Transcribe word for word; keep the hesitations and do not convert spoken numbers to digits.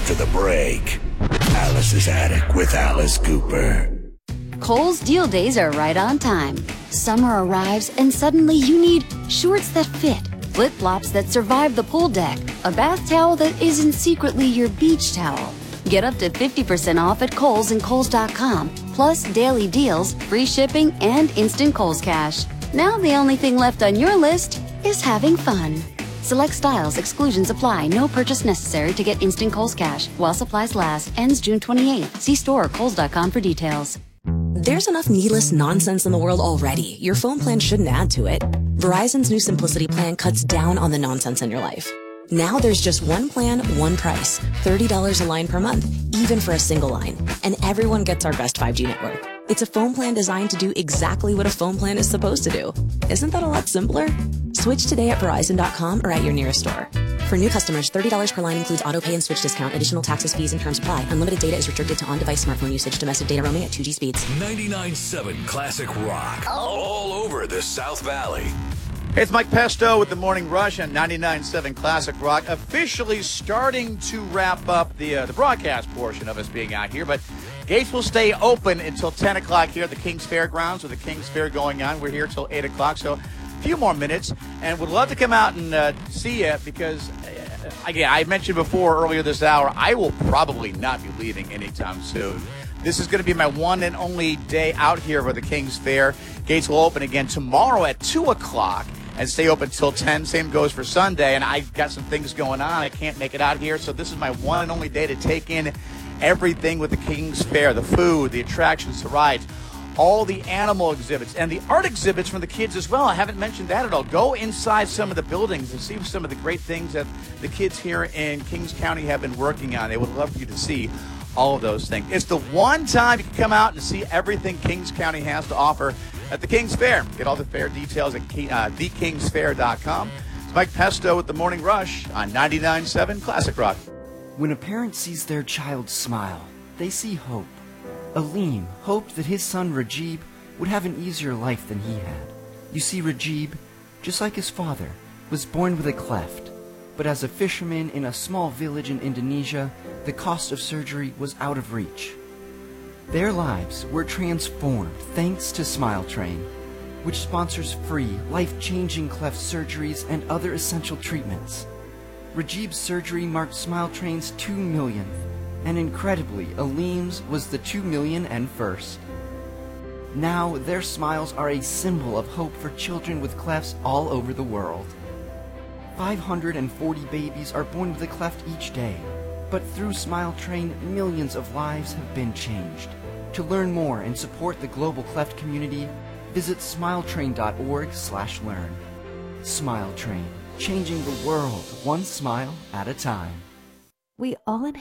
after the break. Alice's Attic with Alice Cooper. Kohl's deal days are right on time. Summer arrives and suddenly you need shorts that fit, flip-flops that survive the pool deck, a bath towel that isn't secretly your beach towel. Get up to fifty percent off at Kohl's and Kohl's dot com, plus daily deals, free shipping, and instant Kohl's Cash. Now the only thing left on your list is having fun. Select styles, exclusions apply, no purchase necessary to get instant Kohl's Cash. While supplies last, ends June twenty-eighth. See store or Kohl's dot com for details. There's enough needless nonsense in the world already. Your phone plan shouldn't add to it. Verizon's new Simplicity plan cuts down on the nonsense in your life. Now there's just one plan, one price. thirty dollars a line per month, even for a single line. And everyone gets our best five G network. It's a phone plan designed to do exactly what a phone plan is supposed to do. Isn't that a lot simpler? Switch today at Verizon dot com or at your nearest store. For new customers, thirty dollars per line includes auto pay and switch discount. Additional taxes, fees, and terms apply. Unlimited data is restricted to on-device smartphone usage. Domestic data roaming at two G speeds. ninety-nine point seven Classic Rock. All over the South Valley. Hey, it's Mike Pesto with the Morning Rush on ninety-nine point seven Classic Rock. Officially starting to wrap up the uh, the broadcast portion of us being out here, but gates will stay open until ten o'clock here at the Kings Fairgrounds with the Kings Fair going on. We're here till eight o'clock, so a few more minutes, and would love to come out and uh, see you because, uh, again, I mentioned before earlier this hour, I will probably not be leaving anytime soon. This is going to be my one and only day out here for the Kings Fair. Gates will open again tomorrow at two o'clock. And stay open till ten. Same goes for Sunday. And I got some things going on. I can't make it out here. So this is my one and only day to take in everything with the Kings Fair, the food, the attractions, the rides, all the animal exhibits, and the art exhibits from the kids as well. I haven't mentioned that at all. Go inside some of the buildings and see some of the great things that the kids here in Kings County have been working on. They would love for you to see all of those things. It's the one time you can come out and see everything Kings County has to offer at the Kings Fair. Get all the fair details at uh, the kings fair dot com. It's Mike Pesto with the Morning Rush on ninety-nine point seven Classic Rock. When a parent sees their child smile, they see hope. Aleem hoped that his son Rajib would have an easier life than he had. You see, Rajib, just like his father, was born with a cleft. But as a fisherman in a small village in Indonesia, the cost of surgery was out of reach. Their lives were transformed thanks to Smile Train, which sponsors free, life-changing cleft surgeries and other essential treatments. Rajib's surgery marked Smile Train's two millionth, and incredibly, Aleem's was the two million and first. Now, their smiles are a symbol of hope for children with clefts all over the world. five hundred forty babies are born with a cleft each day. But through Smile Train, millions of lives have been changed. To learn more and support the global cleft community, visit smiletrain dot org slash learn. Smile Train, changing the world one smile at a time. We all inhale